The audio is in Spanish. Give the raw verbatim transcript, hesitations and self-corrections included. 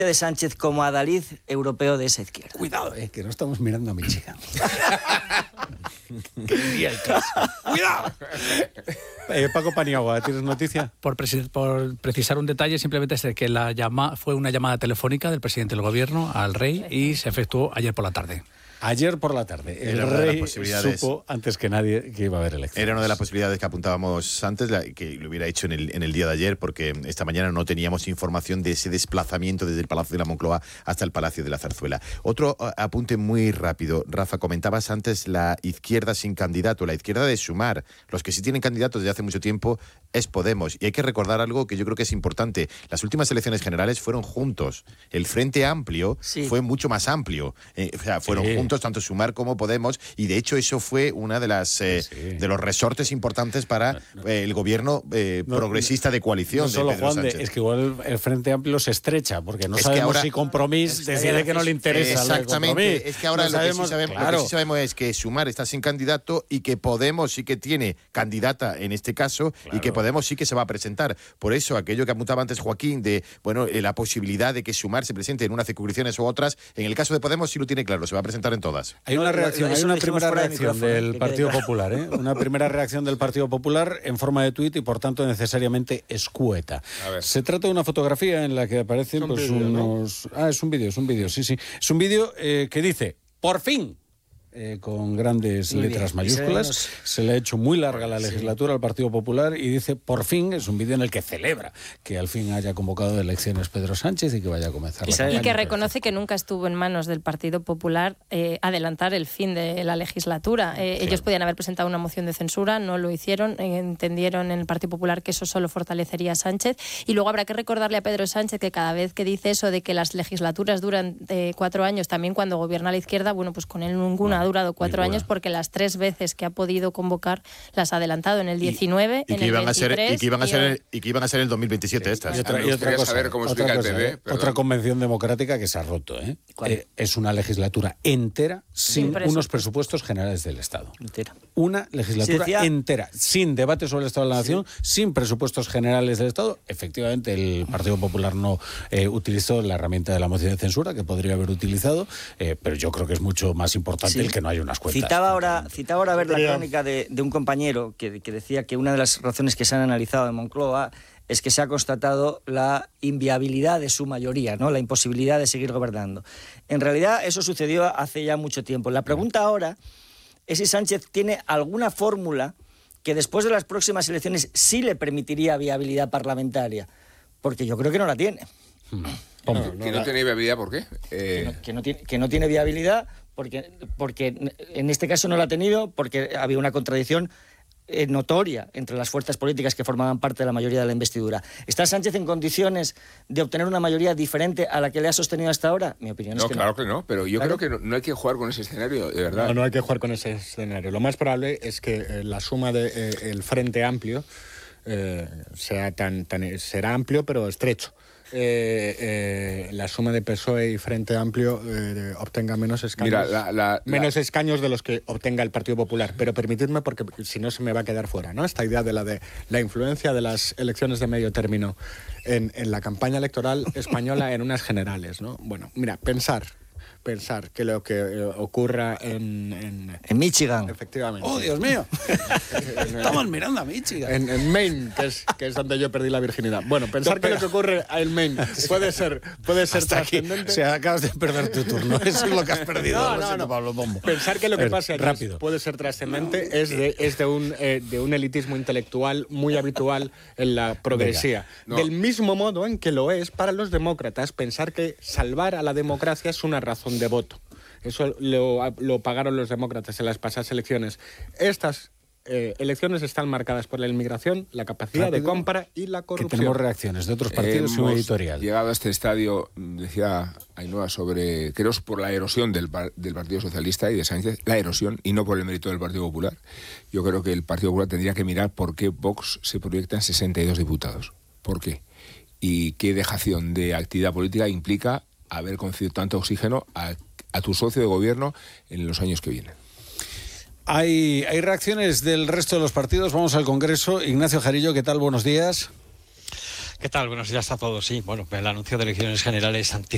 de Sánchez como adalid europeo de esa izquierda. Cuidado, eh, que no estamos mirando a Michigan. ¡Cuidado! Eh, Paco Paniagua, ¿tienes noticia? Por, presi- por precisar un detalle, simplemente es que la llama fue una llamada telefónica del presidente del gobierno al rey y se efectuó ayer por la tarde. Ayer por la tarde, el Era una de las rey posibilidades. supo antes que nadie que iba a haber elecciones. Era una de las posibilidades que apuntábamos antes, la, que lo hubiera hecho en el, en el día de ayer, porque esta mañana no teníamos información de ese desplazamiento desde el Palacio de la Moncloa hasta el Palacio de la Zarzuela. Otro uh, apunte muy rápido. Rafa, comentabas antes la izquierda sin candidato, la izquierda de Sumar. Los que sí tienen candidato desde hace mucho tiempo es Podemos. Y hay que recordar algo que yo creo que es importante. Las últimas elecciones generales fueron juntos. El Frente Amplio sí. fue mucho más amplio. Eh, o sea, fueron sí. juntos tanto Sumar como Podemos, y de hecho eso fue una de las eh, sí. de los resortes importantes para eh, el gobierno eh, No, progresista de coalición No solo de Pedro Juan, de, Sánchez. es que igual el Frente Amplio se estrecha, porque no Es que sabemos ahora- si Compromís decide que no le interesa. Exactamente. Es que ahora no lo, sabemos, que sí sabemos, claro. lo que sí sabemos es que Sumar está sin candidato y que Podemos sí que tiene candidata en este caso, Claro. y que Podemos sí que se va a presentar. Por eso, aquello que apuntaba antes Joaquín de bueno eh, la posibilidad de que Sumar se presente en unas circunscripciones u otras, en el caso de Podemos sí lo tiene claro, se va a presentar en todas. Hay una reacción, hay Eso una lo dijimos primera fuera de reacción micrófono, del que Partido quede claro. Popular, ¿eh? Una primera reacción del Partido Popular en forma de tuit y por tanto necesariamente escueta. A ver. Se trata de una fotografía en la que aparecen Es un pues vídeo, ¿no? unos... Ah, es un vídeo, es un vídeo, sí, sí. Es un vídeo eh, que dice, ¡por fin! Eh, con grandes Muy letras bien. mayúsculas. Y se- Se le ha hecho muy larga la Sí. legislatura al Partido Popular y dice, por fin, es un vídeo en el que celebra que al fin haya convocado elecciones Pedro Sánchez y que vaya a comenzar Y la se- campaña. Y que reconoce que nunca estuvo en manos del Partido Popular eh, adelantar el fin de la legislatura. Eh, Claro. Ellos podían haber presentado una moción de censura, no lo hicieron, eh, entendieron en el Partido Popular que eso solo fortalecería a Sánchez. Y luego habrá que recordarle a Pedro Sánchez que cada vez que dice eso de que las legislaturas duran eh, cuatro años, también cuando gobierna la izquierda, bueno, pues con él ninguna No, ha durado cuatro ninguna. años porque las tres veces que ha podido convocar las ha adelantado en el diecinueve, Y en que el iban a ser veintitrés y que iban a y ser hoy. y que iban a ser el dos mil veintisiete estas. Y otra, Me y otra gustaría cosa, saber cómo otra, explica el cosa, P P, ¿eh? perdón. Otra convención democrática que se ha roto. ¿eh? ¿Cuál? Eh, es una legislatura entera sin, Sin presupuesto. unos presupuestos generales del Estado. Entera. Una legislatura Sí, decía- entera, sin debate sobre el Estado de la Nación, sin presupuestos generales del Estado. Efectivamente, el Partido Popular no eh, utilizó la herramienta de la moción de censura, que podría haber utilizado, eh, pero yo creo que es mucho más importante Sí. el que no haya unas cuentas. Citaba ahora, citaba ahora a ver la crónica de, de un compañero que, que decía que una de las razones que se han analizado en Moncloa es que se ha constatado la inviabilidad de su mayoría, ¿no? La imposibilidad de seguir gobernando. En realidad eso sucedió hace ya mucho tiempo. La pregunta ahora es si Sánchez tiene alguna fórmula que después de las próximas elecciones sí le permitiría viabilidad parlamentaria, porque yo creo que no la tiene. No, que no tiene viabilidad, ¿por qué? Que Eh, no, que no tiene, que no tiene viabilidad porque, porque en este caso no la ha tenido porque había una contradicción eh, notoria entre las fuerzas políticas que formaban parte de la mayoría de la investidura. ¿Está Sánchez en condiciones de obtener una mayoría diferente a la que le ha sostenido hasta ahora? Mi opinión no, es que claro no. que no, pero yo Claro. creo que no, no hay que jugar con ese escenario, de verdad. No, no hay que jugar con ese escenario. Lo más probable es que eh, la suma del de, eh, el Frente Amplio eh, sea tan, tan será amplio pero estrecho. Eh, eh, la suma de P S O E y Frente Amplio eh, obtenga menos escaños. Mira, la- la- menos la- escaños de los que obtenga el Partido Popular. Pero permitidme, porque si no se me va a quedar fuera, ¿no? Esta idea de la de la influencia de las elecciones de medio término en, en la campaña electoral española en unas generales, ¿no? Bueno, mira, pensar, pensar que lo que eh, ocurra en, en En Michigan. efectivamente. ¡Oh, Dios mío! Estamos mirando a Michigan. En, en Maine, que es, que es donde yo perdí la virginidad. Bueno, pensar que lo que ocurre en Maine puede ser, puede ser Hasta aquí. trascendente. O sea, acabas de perder tu turno. Eso es lo que has perdido. No, Lo no, siento, no. Pablo Pombo. Pensar que lo A que ver, pasa aquí rápido. puede ser trascendente es, de, es de, un, eh, de un elitismo intelectual muy habitual en la progresía. no. Del mismo modo en que lo es para los demócratas pensar que salvar a la democracia es una razón de voto. Eso lo, lo pagaron los demócratas en las pasadas elecciones. Estas eh, elecciones están marcadas por la inmigración, la capacidad de Rápido, compra y la Que corrupción. tenemos reacciones de otros partidos y un hemos editorial. llegado a este estadio, decía Ainhoa, sobre, creo, por la erosión del, par- del Partido Socialista y de Sánchez, la erosión, y no por el mérito del Partido Popular. Yo creo que el Partido Popular tendría que mirar por qué Vox se proyecta en sesenta y dos diputados. ¿Por qué? Y qué dejación de actividad política implica haber concedido tanto oxígeno a, a tu socio de gobierno en los años que vienen. Hay, hay reacciones del resto de los partidos. Vamos al Congreso. Ignacio Jarillo, ¿qué tal? Buenos días. ¿Qué tal? Buenos días a todos. Sí, bueno, el anuncio de elecciones generales anticipadas